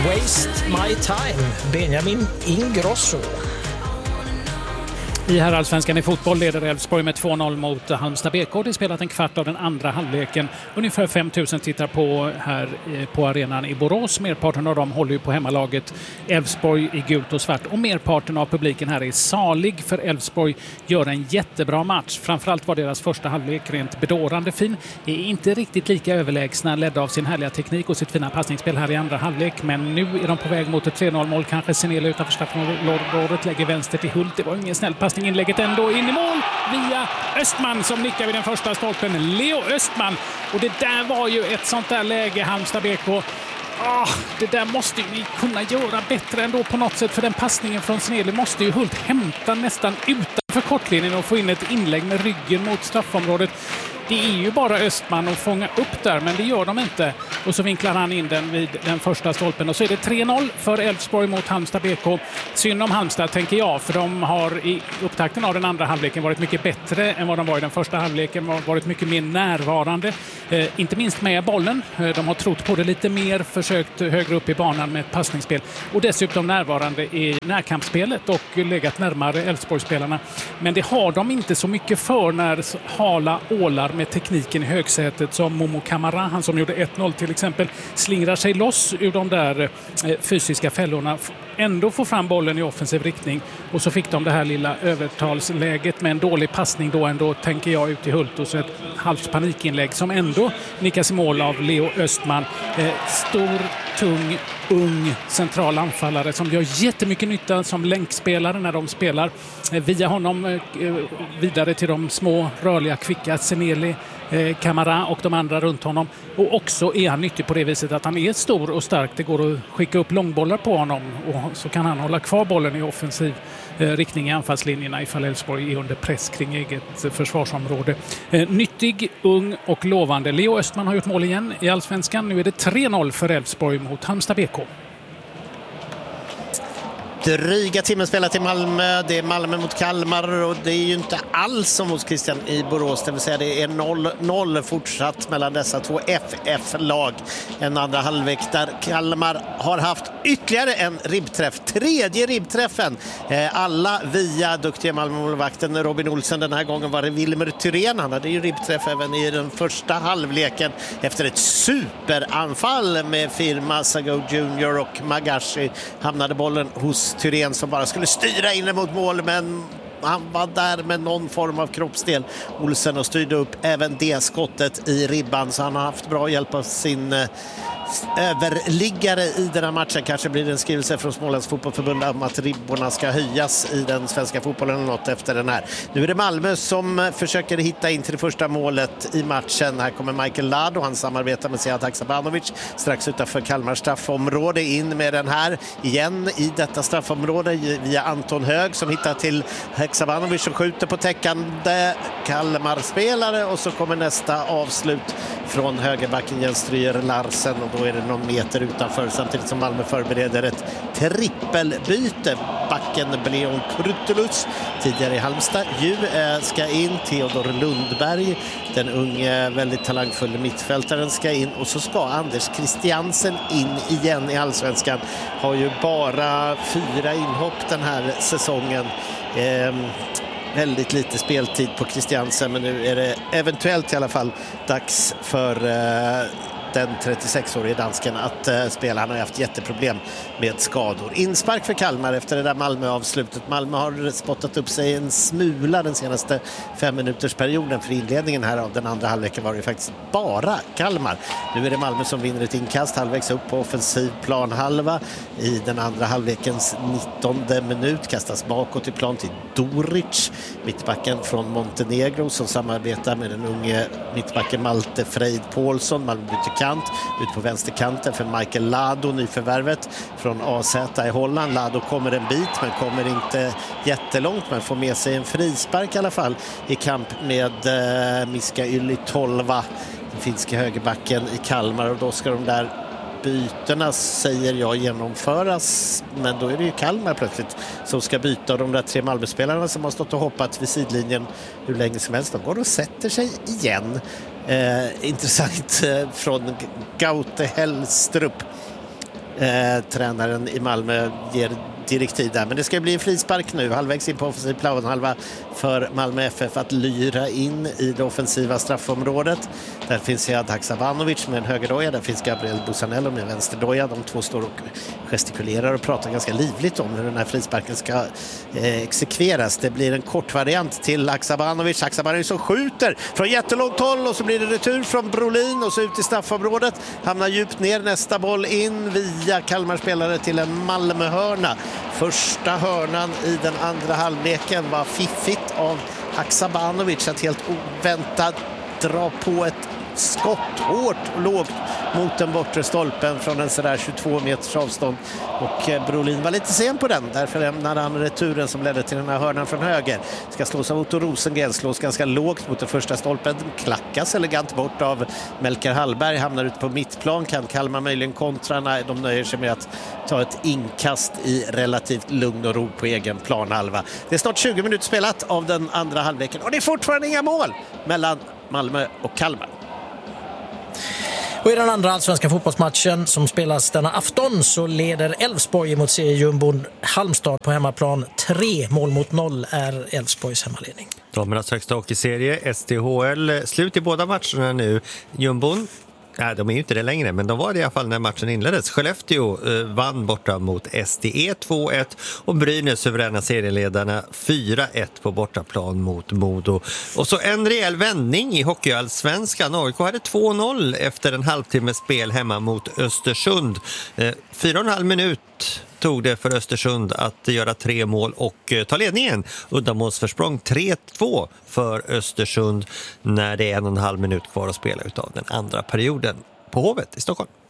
Waste My Time, Benjamin Ingrosso. I herrallsvenskan i fotboll leder Elfsborg med 2-0 mot Halmstad BK. Det spelat en kvart av den andra halvleken. Ungefär 5 000 tittar på här på arenan i Borås. Merparten av dem håller ju på hemmalaget Elfsborg i gult och svart. Och merparten av publiken här är salig, för Elfsborg gör en jättebra match. Framförallt var deras första halvlek rent bedårande fin. Är inte riktigt lika överlägsna, ledda av sin härliga teknik och sitt fina passningsspel här i andra halvlek. Men nu är de på väg mot ett 3-0-mål. Kanske Senele utanför straffområdet lägger vänster till Hult. Det var ingen snäll pass. Inlägget ändå in i mål via Östman som nickar vid den första stolpen. Leo Östman. Och det där var ju ett sånt där läge, Halmstad BK. Det där måste ju ni kunna göra bättre ändå på något sätt, för den passningen från Senele måste ju Hult hämta nästan utanför kortlinjen och få in ett inlägg med ryggen mot straffområdet. Det är ju bara Östman att fånga upp där, men det gör de inte. Och så vinklar han in den vid den första stolpen. Och så är det 3-0 för Elfsborg mot Halmstad BK. Synd om Halmstad, tänker jag, för de har i upptakten av den andra halvleken varit mycket bättre än vad de var i den första halvleken. Varit mycket mer närvarande. Inte minst med bollen. De har trott på det lite mer, försökt högre upp i banan med ett passningsspel. Och dessutom närvarande i närkampsspelet och legat närmare Elfsborgsspelarna. Men det har de inte så mycket för när hala ålar med tekniken i högsätet som Momo Kamara, han som gjorde 1-0 till exempel, slingrar sig loss ur de där fysiska fällorna, ändå får fram bollen i offensiv riktning, och så fick de det här lilla övertalsläget med en dålig passning då ändå, tänker jag, ut i Hult, och så ett halvt panikinlägg som ändå nickas i mål av Leo Östman. Stor, tung, ung central anfallare som gör jättemycket nytta som länkspelare när de spelar. Via honom vidare till de små rörliga kvicka Senele, Kamara och de andra runt honom. Och också är han nyttig på det viset att han är stor och stark. Det går att skicka upp långbollar på honom och så kan han hålla kvar bollen i offensiv riktning i anfallslinjerna ifall Elfsborg är under press kring eget försvarsområde. Nyttig, ung och lovande. Leo Östman har gjort mål igen i allsvenskan. Nu är det 3-0 för Elfsborg mot Halmstad BK. Dryga timmen spelat i Malmö. Det är Malmö mot Kalmar och det är ju inte alls som hos Christian i Borås. Det vill säga det är 0-0 fortsatt mellan dessa två FF-lag. En andra halvlek där Kalmar har haft ytterligare en ribbträff. Tredje ribbträffen. Alla via duktiga Malmö-målvakten Robin Olsen. Den här gången var det Wilmer Thyrén. Han hade ju ribbträff även i den första halvleken efter ett superanfall med Firma, Sago Junior och Magashi. Hamnade bollen hos Thyrén som bara skulle styra in mot mål, men han var där med någon form av kroppsdel, Olsen, och styrde upp även det skottet i ribban, så han har haft bra hjälp av sin överliggare i den här matchen. Kanske blir det en skrivelse från Smålands fotbollförbund om att ribborna ska höjas i den svenska fotbollen eller något efter den här. Nu är det Malmö som försöker hitta in till det första målet i matchen. Här kommer Michael Ladd och han samarbetar med Sead Haksabanovic strax utanför Kalmar straffområde. In med den här igen i detta straffområde via Anton Hög som hittar till Haksabanovic som skjuter på täckande Kalmar-spelare, och så kommer nästa avslut från högerbacken Jens Stryger Larsen, och då är det någon meter utanför, samtidigt som Malmö förbereder ett trippelbyte. Backen Bleon Kurtulus, tidigare i Halmstad, ska in. Theodor Lundberg, den unge väldigt talangfulla mittfältaren, ska in, och så ska Anders Christiansen in igen i Allsvenskan. Har ju bara 4 inhopp den här säsongen. Väldigt lite speltid på Christiansen, men nu är det eventuellt i alla fall dags för den 36-årige dansken att spela. Han har haft jätteproblem med skador. Inspark för Kalmar efter det där Malmö-avslutet. Malmö har spottat upp sig en smula den senaste 5-minutersperioden. För inledningen här av den andra halvleken var det faktiskt bara Kalmar. Nu är det Malmö som vinner ett inkast halvvägs upp på offensiv planhalva. I den andra halvlekens 19:e minut kastas bakåt i plan till Doric, mittbacken från Montenegro, som samarbetar med den unge mittbacken Malte Freid Paulsson. Malmö byter kant, ut på vänsterkanten för Michael Lado, nyförvärvet från AZ i Holland. Lado kommer en bit men kommer inte jättelångt, men får med sig en frispark i alla fall i kamp med Miska Yli-Tolva, den finska högerbacken i Kalmar, och då ska de där byterna, säger jag, genomföras, men då är det ju Kalmar plötsligt som ska byta, och de där 3 Malmö-spelarna som har stått och hoppat vid sidlinjen hur länge som helst, de går och sätter sig igen. Intressant från Gaute Hellstrup. tränaren i Malmö ger direktiv där. Men det ska bli en frispark nu, halvvägs in på offensiv planhalva för Malmö FF att lyra in i det offensiva straffområdet. Där finns Sead Haksabanovic med en högerdoja, där finns Gabriel Busanello med en vänsterdoja. De två står och gestikulerar och pratar ganska livligt om hur den här frisparken ska exekveras. Det blir en kort variant till Haksabanovic. Haksabanovic som skjuter från jättelångt håll och så blir det retur från Brolin och så ut i straffområdet. Hamnar djupt ner, nästa boll in via Kalmar-spelare till en Malmö-hörna. Första hörnan i den andra halvleken var fiffigt av Haksabanovic att helt oväntat dra på ett skott hårt och lågt mot den bortre stolpen från en sådär 22 meters avstånd. Och Brolin var lite sen på den. Därför lämnade han returen som ledde till den här hörnan från höger. Ska slås av Otto Rosengren. Slås ganska lågt mot den första stolpen. Klackas elegant bort av Melker Hallberg. Hamnar ute på mittplan. Kan Kalmar möjligen kontra? Nej, de nöjer sig med att ta ett inkast i relativt lugn och ro på egen planhalva. Det är snart 20 minuter spelat av den andra halvleken. Och det är fortfarande inga mål mellan Malmö och Kalmar. Och i den andra allsvenska fotbollsmatchen som spelas denna afton så leder Elfsborg mot seriejumbon Halmstad på hemmaplan. 3-0 är Elfsborgs hemmaledning. Damernas högsta hockeyserie, SDHL, slut i båda matcherna nu. Jumbon, nej, de är ju inte det längre, men de var det i alla fall när matchen inleddes. Skellefteå vann borta mot SDE 2-1 och Brynäs suveräna serieledarna 4-1 på bortaplan mot Modo. Och så en rejäl vändning i hockeyallsvenskan. AIK hade 2-0 efter en halvtimme spel hemma mot Östersund. 4,5 minut tog det för Östersund att göra 3 mål och ta ledningen. Uddamålsförsprång 3-2 för Östersund när det är 1,5 minut kvar att spela utav den andra perioden på Hovet i Stockholm.